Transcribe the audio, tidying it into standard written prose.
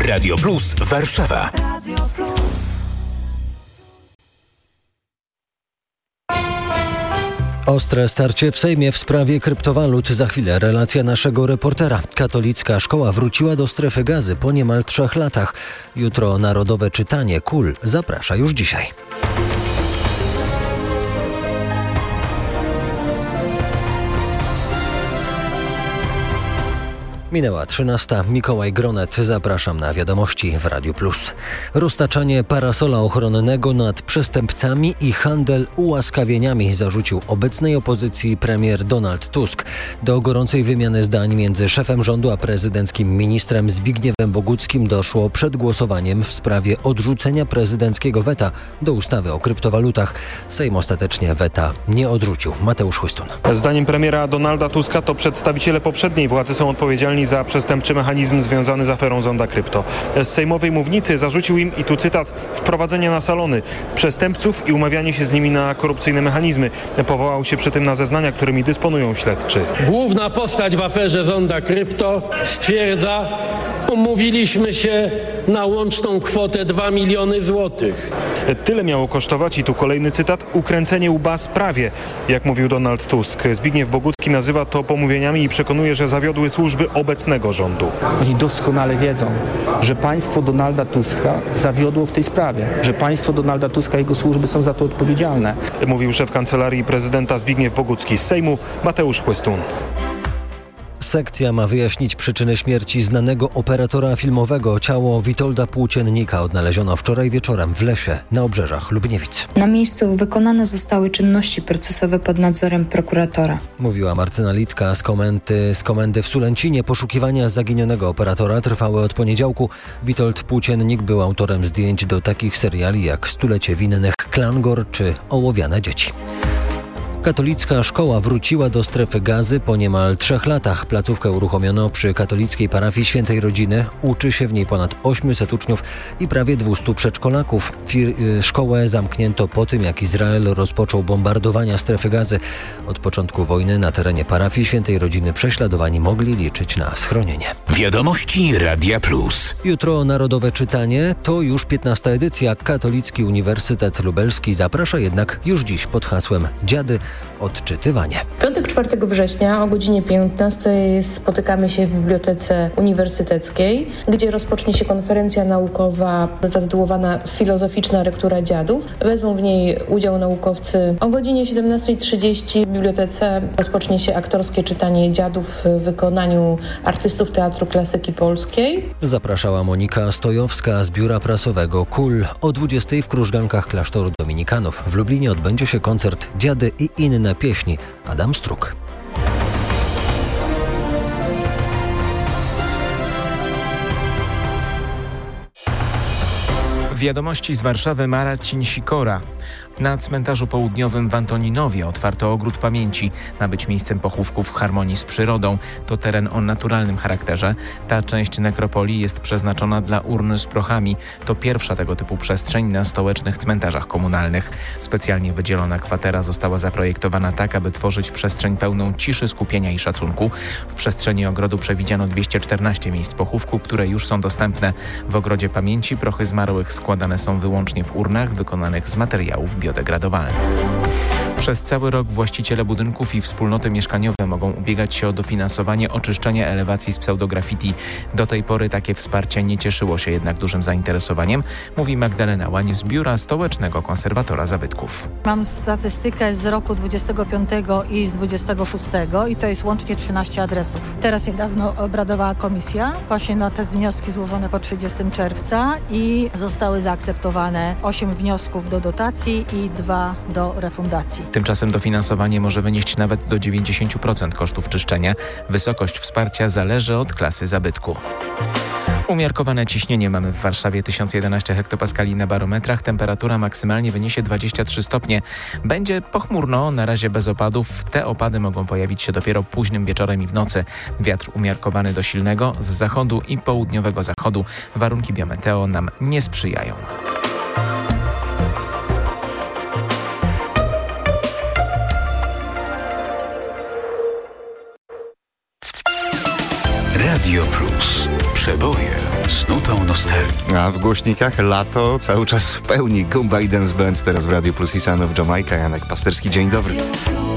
Radio Plus Warszawa. Radio Plus. Ostre starcie w Sejmie w sprawie kryptowalut. Za chwilę relacja naszego reportera. Katolicka szkoła wróciła do strefy gazy po niemal 3 latach. Jutro narodowe czytanie KUL zaprasza już dzisiaj. Minęła 13. Mikołaj Gronet. Zapraszam na wiadomości w Radiu Plus. Roztaczanie parasola ochronnego nad przestępcami i handel ułaskawieniami zarzucił obecnej opozycji premier Donald Tusk. Do gorącej wymiany zdań między szefem rządu a prezydenckim ministrem Zbigniewem Boguckim doszło przed głosowaniem w sprawie odrzucenia prezydenckiego weta do ustawy o kryptowalutach. Sejm ostatecznie weta nie odrzucił. Mateusz Chłystun. Zdaniem premiera Donalda Tuska to przedstawiciele poprzedniej władzy są odpowiedzialni za przestępczy mechanizm związany z aferą Zonda Krypto. Z sejmowej mównicy zarzucił im, i tu cytat, wprowadzenie na salony przestępców i umawianie się z nimi na korupcyjne mechanizmy. Powołał się przy tym na zeznania, którymi dysponują śledczy. Główna postać w aferze Zonda Krypto stwierdza: umówiliśmy się na łączną kwotę 2 miliony złotych. Tyle miało kosztować, i tu kolejny cytat, ukręcenie łba sprawie, jak mówił Donald Tusk. Zbigniew Bogucki nazywa to pomówieniami i przekonuje, że zawiodły służby obecnego rządu. Oni doskonale wiedzą, że państwo Donalda Tuska zawiodło w tej sprawie, że państwo Donalda Tuska i jego służby są za to odpowiedzialne. Mówił szef kancelarii prezydenta Zbigniew Bogucki. Z Sejmu Mateusz Chłystun. Sekcja ma wyjaśnić przyczyny śmierci znanego operatora filmowego. Ciało Witolda Płóciennika odnaleziono wczoraj wieczorem w lesie na obrzeżach Lubniewic. Na miejscu wykonane zostały czynności procesowe pod nadzorem prokuratora. Mówiła Martyna Litka z komendy w Sulęcinie. Poszukiwania zaginionego operatora trwały od poniedziałku. Witold Płóciennik był autorem zdjęć do takich seriali jak Stulecie winnych, Klangor czy Ołowiane dzieci. Katolicka szkoła wróciła do strefy gazy po niemal 3 latach. Placówkę uruchomiono przy katolickiej parafii Świętej Rodziny. Uczy się w niej ponad 800 uczniów i prawie 200 przedszkolaków. Szkołę zamknięto po tym, jak Izrael rozpoczął bombardowania strefy gazy. Od początku wojny na terenie parafii Świętej Rodziny prześladowani mogli liczyć na schronienie. Wiadomości Radia Plus. Jutro narodowe czytanie, to już 15. edycja. Katolicki Uniwersytet Lubelski zaprasza jednak już dziś pod hasłem Dziady odczytywanie. W piątek 4 września o godzinie 15 spotykamy się w Bibliotece Uniwersyteckiej, gdzie rozpocznie się konferencja naukowa zatytułowana Filozoficzna lektura dziadów. Wezmą w niej udział naukowcy. O godzinie 17:30 w bibliotece rozpocznie się aktorskie czytanie dziadów w wykonaniu artystów Teatru Klasyki Polskiej. Zapraszała Monika Stojowska z biura prasowego KUL. O 20:00 w Krużgankach Klasztoru Dominikanów w Lublinie odbędzie się koncert Dziady i inne pieśni. Adam Struk. Wiadomości z Warszawy. Marcin Sikora. Na cmentarzu południowym w Antoninowie otwarto ogród pamięci. Ma być miejscem pochówków w harmonii z przyrodą. To teren o naturalnym charakterze. Ta część nekropolii jest przeznaczona dla urny z prochami. To pierwsza tego typu przestrzeń na stołecznych cmentarzach komunalnych. Specjalnie wydzielona kwatera została zaprojektowana tak, aby tworzyć przestrzeń pełną ciszy, skupienia i szacunku. W przestrzeni ogrodu przewidziano 214 miejsc pochówku, które już są dostępne. W ogrodzie pamięci prochy zmarłych składane są wyłącznie w urnach wykonanych z materiałów biodegradowalnych. Przez cały rok właściciele budynków i wspólnoty mieszkaniowe mogą ubiegać się o dofinansowanie oczyszczenia elewacji z pseudograffiti. Do tej pory takie wsparcie nie cieszyło się jednak dużym zainteresowaniem, mówi Magdalena Łań z Biura Stołecznego Konserwatora Zabytków. Mam statystykę z roku 25 i z 26 i to jest łącznie 13 adresów. Teraz niedawno obradowała komisja właśnie na te wnioski złożone po 30 czerwca i zostały zaakceptowane 8 wniosków do dotacji i 2 do refundacji. Tymczasem dofinansowanie może wynieść nawet do 90% kosztów czyszczenia. Wysokość wsparcia zależy od klasy zabytku. Umiarkowane ciśnienie mamy w Warszawie, 1011 hektopaskali na barometrach. Temperatura maksymalnie wyniesie 23 stopnie. Będzie pochmurno, na razie bez opadów. Te opady mogą pojawić się dopiero późnym wieczorem i w nocy. Wiatr umiarkowany do silnego z zachodu i południowego zachodu. Warunki biometeo nam nie sprzyjają. Radio Plus. Przeboje z nutą nostalgii. A w głośnikach lato cały czas w pełni. Goomba i Dance Band teraz w Radiu Plus i Son of Jamaica. Janek Pasterski, dzień dobry.